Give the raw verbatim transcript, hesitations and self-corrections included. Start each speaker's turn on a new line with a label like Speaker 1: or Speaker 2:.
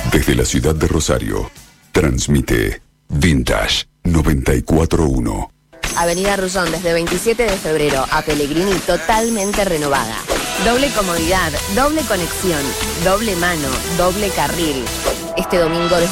Speaker 1: Desde la ciudad de Rosario, transmite Vintage noventa y cuatro punto uno.
Speaker 2: Avenida Rullón desde veintisiete de febrero a Pellegrini totalmente renovada. Doble comodidad, doble conexión, doble mano, doble carril. Este domingo